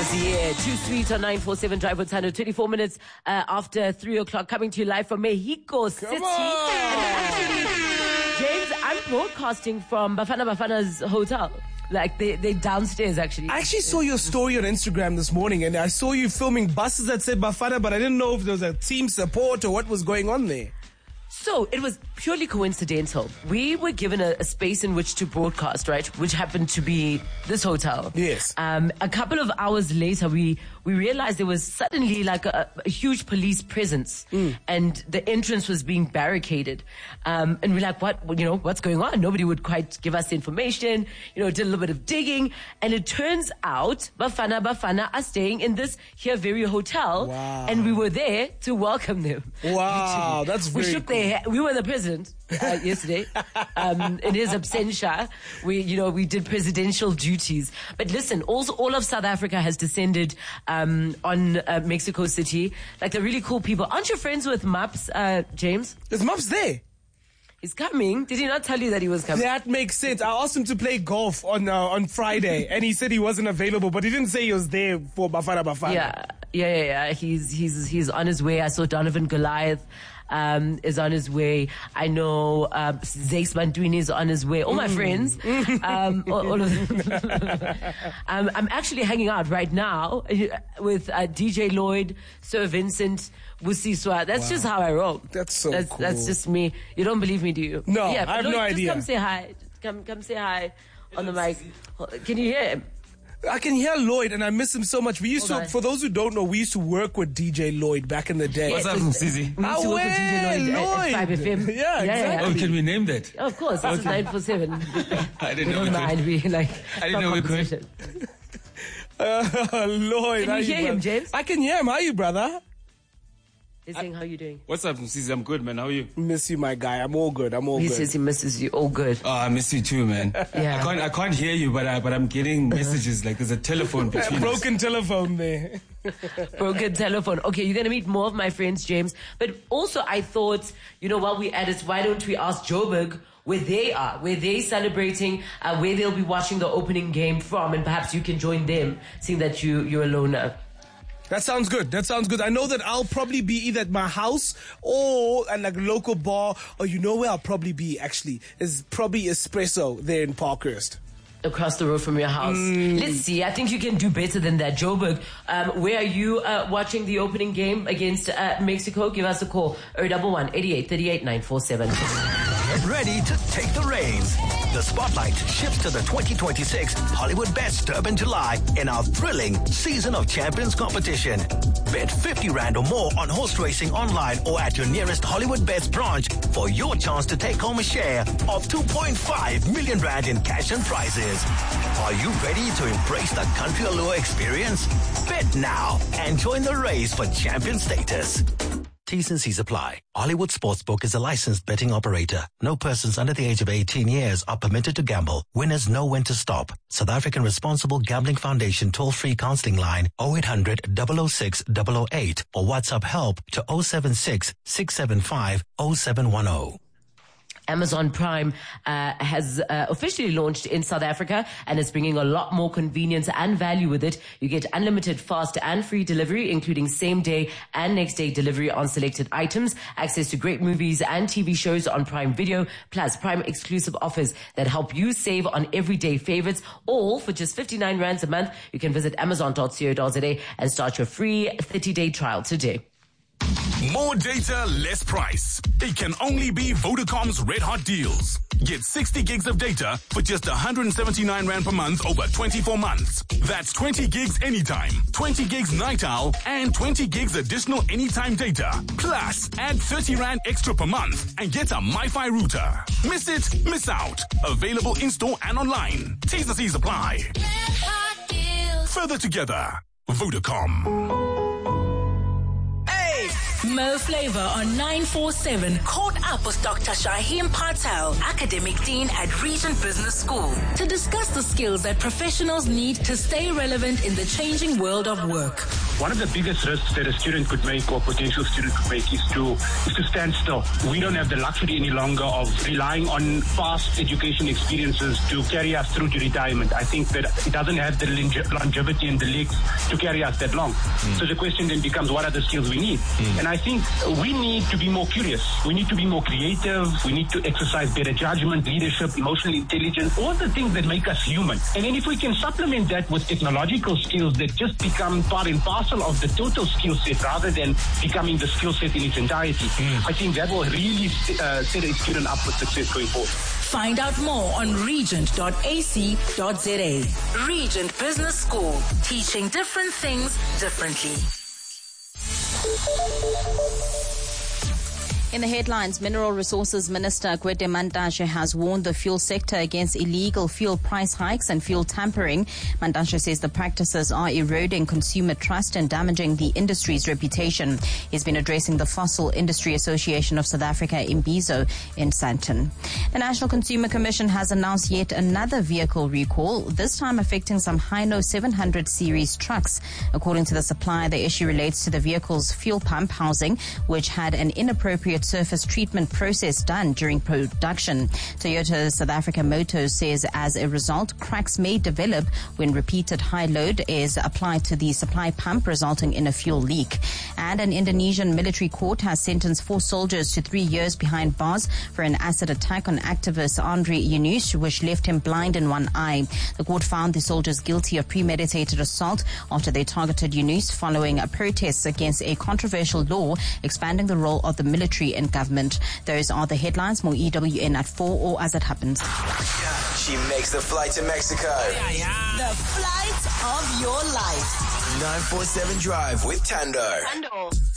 Kosi, yeah. Too Sweet on 947 Drive with Tano. 24 minutes after 3 o'clock. Coming to you live from Mexico City. And actually, James, I'm broadcasting from Bafana Bafana's hotel. Like, they downstairs, actually. I actually saw your story on Instagram this morning, and I saw you filming buses that said Bafana, but I didn't know if there was a team support or what was going on there. So it was purely coincidental. We were given a space in which to broadcast, right? Which happened to be this hotel. Yes. A couple of hours later, we realized there was suddenly like a huge police presence, and the entrance was being barricaded. And we're like, what's going on? Nobody would quite give us information. Did a little bit of digging, and it turns out Bafana are staying in this here very hotel, and we were there to welcome them. Wow, that's very cool. We were the president yesterday. In his absentia, we did presidential duties. But listen, all of South Africa has descended on Mexico City. Like, they're really cool people. Aren't you friends with Maps, James? Is Maps there? He's coming. Did he not tell you that he was coming? That makes sense. I asked him to play golf on Friday, and he said he wasn't available, but he didn't say he was there for Bafana. Yeah. He's on his way. I saw Donovan Goliath is on his way. I know Zakes Bantwini is on his way. All my friends, all of them. I'm actually hanging out right now with DJ Lloyd, Sir Vincent, Busiswa. That's just how I roll. That's so cool. That's just me. You don't believe me, do you? No, I have Lloyd, no idea. Just come say hi. Come say hi on the mic. Can you hear him? I can hear Lloyd, and I miss him so much. For those who don't know, we used to work with DJ Lloyd back in the day. What's up, Msizi? We used to work with DJ Lloyd at 5FM. Yeah, exactly. Oh, can we name that? Of course, this is 947. I didn't know we could. I didn't know we could. Lloyd, can you hear him, James? I can hear him. How are you, brother? He's saying, how are you doing? What's up, Msizi? I'm good, man. How are you? Miss you, my guy. I'm all good. He says he misses you. All good. Oh, I miss you too, man. Yeah. I can't hear you, but I'm getting messages. Like, there's a telephone between us. Broken telephone there. Broken telephone. Okay, you're going to meet more of my friends, James. But also, I thought, while we're at it, why don't we ask Joburg where they are, where they're celebrating, where they'll be watching the opening game from, and perhaps you can join them, seeing that you're alone now. That sounds good. I know that I'll probably be either at my house or at like a local bar, or where I'll probably be actually is probably Espresso there in Parkhurst. Across the road from your house. Let's see. I think you can do better than that. Joburg, where are you watching the opening game against Mexico? Give us a call. 011 88 38 947. Get ready to take the reins. The spotlight shifts to the 2026 Hollywood Bets Durban July in our thrilling Season of Champions competition. Bet 50 Rand or more on horse racing online or at your nearest Hollywood Bets branch for your chance to take home a share of 2.5 million Rand in cash and prizes. Are you ready to embrace the country allure experience? Bet now and join the race for champion status. T's and C's apply. Hollywood Sportsbook is a licensed betting operator. No persons under the age of 18 years are permitted to gamble. Winners know when to stop. South African Responsible Gambling Foundation toll-free counseling line 0800 006 008 or WhatsApp help to 076 675 0710. Amazon Prime has officially launched in South Africa, and it's bringing a lot more convenience and value with it. You get unlimited fast and free delivery, including same-day and next-day delivery on selected items, access to great movies and TV shows on Prime Video, plus Prime exclusive offers that help you save on everyday favorites, all for just 59 Rands a month. You can visit amazon.co.za and start your free 30-day trial today. More data, less price. It can only be Vodacom's Red Hot Deals. Get 60 gigs of data for just 179 Rand per month over 24 months. That's 20 gigs anytime, 20 gigs night owl, and 20 gigs additional anytime data. Plus, add 30 Rand extra per month and get a MiFi router. Miss it, miss out. Available in-store and online. T's and C's apply. Red Hot Deals. Further together, Vodacom. Mo Flavor on 947 caught up with Dr. Shaheen Patel, Academic Dean at Regent Business School, to discuss the skills that professionals need to stay relevant in the changing world of work. one of the biggest risks that a student could make or potential student could make is to stand still. We don't have the luxury any longer of relying on past education experiences to carry us through to retirement. I think that it doesn't have the longevity and the legs to carry us that long. So the question then becomes, what are the skills we need? And I think we need to be more curious. We need to be more creative. We need to exercise better judgment, leadership, emotional intelligence, all the things that make us human. And then if we can supplement that with technological skills that just become part and parcel of the total skill set rather than becoming the skill set in its entirety, I think that will really set a student up for success going forward. Find out more on regent.ac.za. Regent Business School, teaching different things differently. In the headlines, Mineral Resources Minister Gwede Mantashe has warned the fuel sector against illegal fuel price hikes and fuel tampering. Mantashe says the practices are eroding consumer trust and damaging the industry's reputation. He's been addressing the Fossil Industry Association of South Africa, Imbizo, in Sandton. The National Consumer Commission has announced yet another vehicle recall, this time affecting some Hino 700 series trucks. According to the supplier, the issue relates to the vehicle's fuel pump housing, which had an inappropriate surface treatment process done during production. Toyota South Africa Motors says as a result, cracks may develop when repeated high load is applied to the supply pump, resulting in a fuel leak. And an Indonesian military court has sentenced 4 soldiers to 3 years behind bars for an acid attack on activist Andre Yunus, which left him blind in one eye. The court found the soldiers guilty of premeditated assault after they targeted Yunus following a protest against a controversial law expanding the role of the military in government. Those are the headlines. More EWN at 4 or as it happens. She makes the flight to Mexico. The flight of your life. 947 Drive with Tando.